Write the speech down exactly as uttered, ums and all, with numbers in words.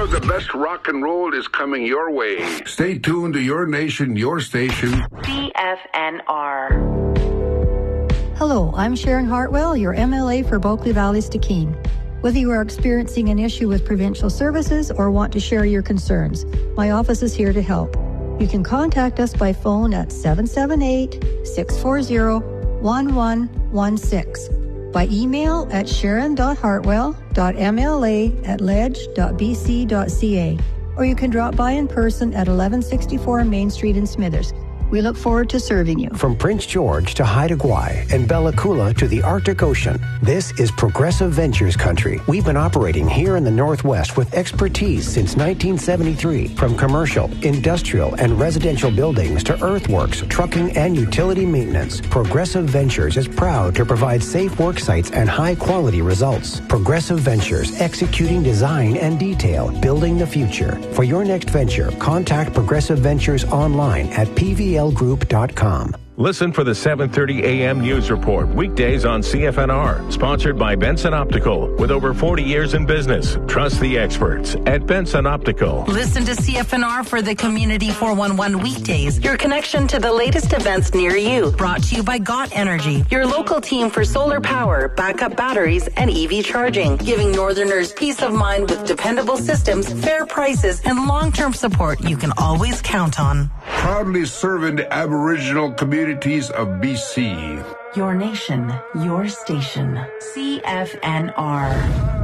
the best rock and roll is coming your way. Stay tuned to your nation, your station. C F N R. Hello, I'm Sharon Hartwell, your M L A for Bulkley Valley-Stikine. Whether you are experiencing an issue with provincial services or want to share your concerns, my office is here to help. You can contact us by phone at seven seven eight, six four zero, one one one six, by email at sharon dot hartwell dot m l a at ledge dot b c dot c a, or you can drop by in person at eleven sixty-four Main Street in Smithers. We look forward to serving you. From Prince George to Haida Gwaii and Bella Coola to the Arctic Ocean, this is Progressive Ventures country. We've been operating here in the Northwest with expertise since nineteen seventy-three. From commercial, industrial, and residential buildings to earthworks, trucking, and utility maintenance, Progressive Ventures is proud to provide safe work sites and high-quality results. Progressive Ventures, executing design and detail, building the future. For your next venture, contact Progressive Ventures online at p v l group dot com. Listen for the seven thirty a.m. News Report, weekdays on C F N R. Sponsored by Benson Optical. With over forty years in business, trust the experts at Benson Optical. Listen to C F N R for the Community four one one weekdays. Your connection to the latest events near you. Brought to you by G O T Energy, your local team for solar power, backup batteries, and E V charging. Giving Northerners peace of mind with dependable systems, fair prices, and long-term support you can always count on. Proudly serving the Aboriginal communities of B C. Your nation, your station. C F N R.